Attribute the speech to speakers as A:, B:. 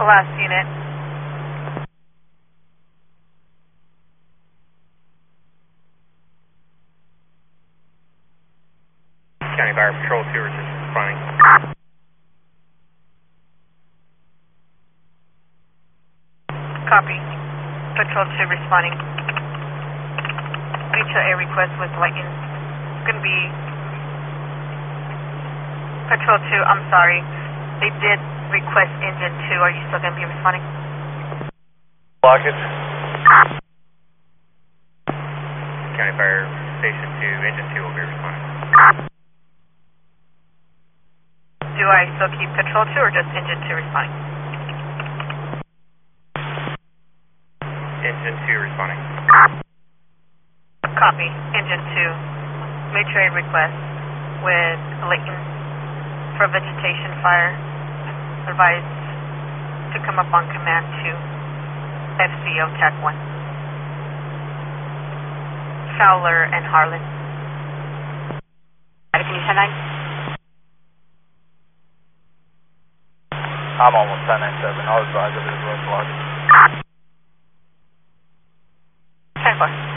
A: Last unit.
B: County Fire Patrol 2 responding.
A: Copy. Patrol 2 responding. Mutual air request with Lighten. It's going to be Patrol 2, I'm sorry. They did request engine 2. Are you still going to be responding?
C: Lock it.
B: County Fire Station 2, engine 2 will be responding.
A: Do I still keep Patrol 2 or just engine 2 responding?
B: Engine 2 responding.
A: Copy. Engine 2. Mutual air request with Layton for vegetation fire. Advised to come up on command to FCO TAC 1. Fowler and Harlan. Can you send 9?
C: I'm almost 1097. I'll advise if it is locked.
A: 10-4.